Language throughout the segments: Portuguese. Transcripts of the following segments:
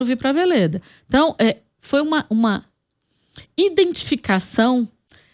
vir para a Veleda. Então, foi uma identificação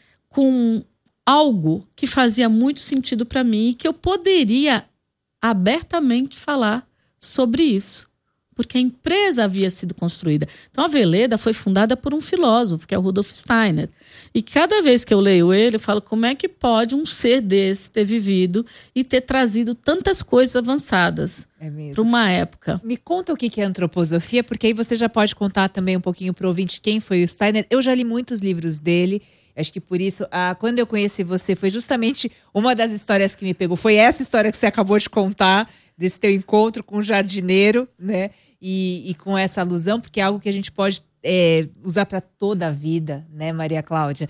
com algo que fazia muito sentido para mim e que eu poderia abertamente falar sobre isso, porque a empresa havia sido construída. Então, a Veleda foi fundada por um filósofo, que é o Rudolf Steiner. E cada vez que eu leio ele, eu falo, como é que pode um ser desse ter vivido e ter trazido tantas coisas avançadas para uma época? Me conta o que é antroposofia, porque aí você já pode contar também um pouquinho para o ouvinte quem foi o Steiner. Eu já li muitos livros dele. Acho que por isso, quando eu conheci você, foi justamente uma das histórias que me pegou. Foi essa história que você acabou de contar, desse teu encontro com o jardineiro, né? E com essa alusão, porque é algo que a gente pode usar para toda a vida, né, Maria Cláudia?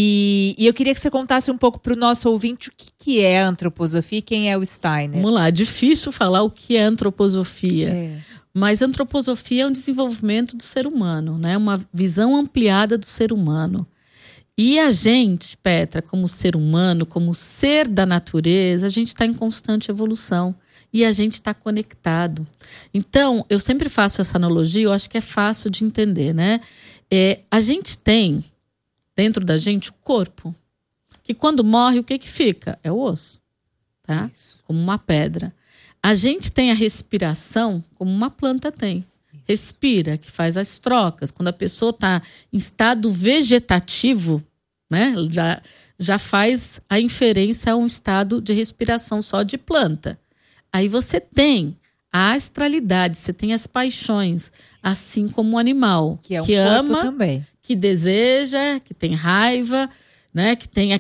E eu queria que você contasse um pouco para o nosso ouvinte o que é a antroposofia e quem é o Steiner. Vamos lá, é difícil falar o que é antroposofia. Mas a antroposofia é um desenvolvimento do ser humano, né? Uma visão ampliada do ser humano. E a gente, Petra, como ser humano, como ser da natureza, a gente está em constante evolução e a gente está conectado. Então, eu sempre faço essa analogia, eu acho que é fácil de entender, né? A gente tem dentro da gente o corpo, que quando morre, o que fica? É o osso, tá? Isso. Como uma pedra. A gente tem a respiração como uma planta tem. Respira, que faz as trocas. Quando a pessoa está em estado vegetativo, né, já faz a inferência a um estado de respiração só de planta. Aí você tem a astralidade, você tem as paixões, assim como o animal, que é um que ama, também, que deseja, que tem raiva, né, que tem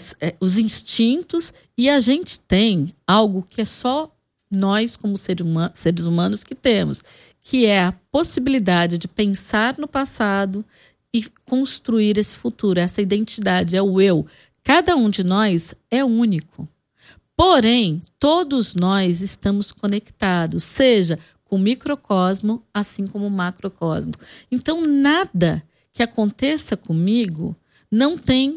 os instintos, e a gente tem algo que é só nós, como seres humanos, que temos, que é a possibilidade de pensar no passado e construir esse futuro, essa identidade, é o eu. Cada um de nós é único. Porém, todos nós estamos conectados, seja com o microcosmo, assim como o macrocosmo. Então, nada que aconteça comigo não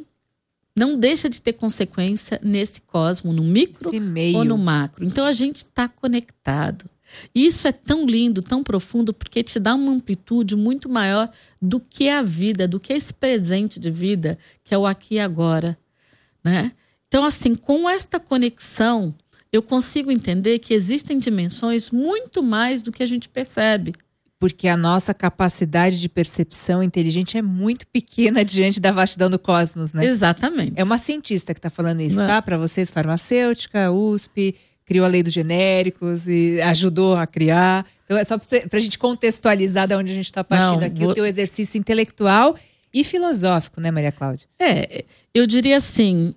deixa de ter consequência nesse cosmo, no micro ou no macro. Então, a gente está conectado. E isso é tão lindo, tão profundo, porque te dá uma amplitude muito maior do que a vida, do que esse presente de vida, que é o aqui e agora, né? Então, assim, com esta conexão, eu consigo entender que existem dimensões muito mais do que a gente percebe. Porque a nossa capacidade de percepção inteligente é muito pequena diante da vastidão do cosmos, né? Exatamente. É uma cientista que está falando isso, tá? Para vocês, farmacêutica, USP, criou a lei dos genéricos e ajudou a criar. Então é só para a gente contextualizar de onde a gente está partindo aqui, o teu exercício intelectual e filosófico, né, Maria Cláudia? Eu diria assim,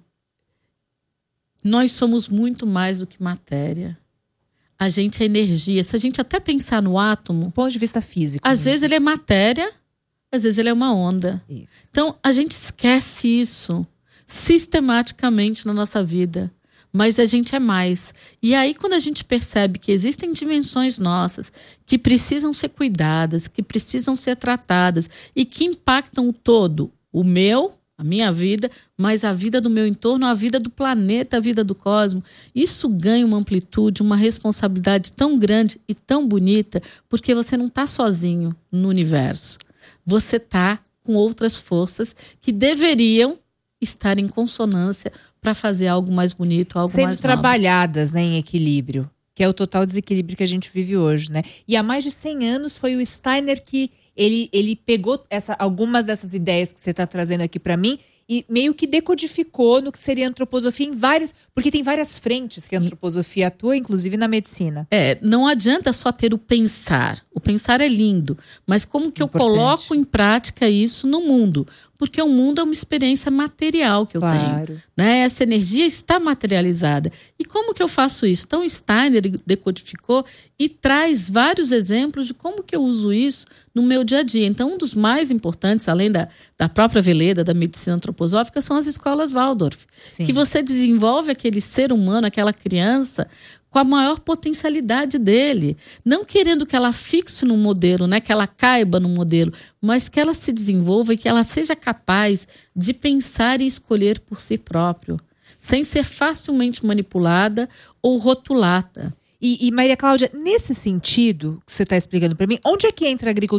nós somos muito mais do que matéria. A gente é energia. Se a gente até pensar no átomo... Do ponto de vista físico. Às vezes ele é matéria, às vezes ele é uma onda. Isso. Então, a gente esquece isso sistematicamente na nossa vida. Mas a gente é mais. E aí, quando a gente percebe que existem dimensões nossas que precisam ser cuidadas, que precisam ser tratadas e que impactam o todo, o meu, a minha vida, mas a vida do meu entorno, a vida do planeta, a vida do cosmos, isso ganha uma amplitude, uma responsabilidade tão grande e tão bonita, porque você não está sozinho no universo. Você está com outras forças que deveriam estar em consonância para fazer algo mais bonito, algo mais novo. Sendo trabalhadas, né, em equilíbrio, que é o total desequilíbrio que a gente vive hoje, né? E há mais de 100 anos foi o Steiner que ele pegou algumas dessas ideias que você está trazendo aqui para mim e meio que decodificou no que seria a antroposofia em várias... Porque tem várias frentes que a antroposofia atua, inclusive na medicina. Não adianta só ter o pensar. O pensar é lindo, mas como que eu coloco em prática isso no mundo? Porque o mundo é uma experiência material que eu tenho. Né? Essa energia está materializada. E como que eu faço isso? Então, Steiner decodificou e traz vários exemplos de como que eu uso isso no meu dia a dia. Então, um dos mais importantes, além da própria Veleda, da medicina antroposófica, são as escolas Waldorf. Sim. Que você desenvolve aquele ser humano, aquela criança, com a maior potencialidade dele. Não querendo que ela fixe no modelo, né? Que ela caiba no modelo, mas que ela se desenvolva e que ela seja capaz de pensar e escolher por si próprio, sem ser facilmente manipulada ou rotulada. E Maria Cláudia, nesse sentido que você está explicando para mim, onde é que entra a agricultura